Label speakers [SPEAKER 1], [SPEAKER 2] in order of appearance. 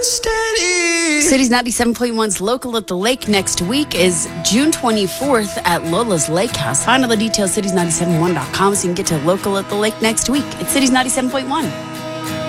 [SPEAKER 1] Steady.
[SPEAKER 2] Cities 97.1's Local at the Lake next week is June 24th at Lola's Lake House. Find all the details, cities97.1.com, so you can get to Local at the Lake next week. It's Cities 97.1.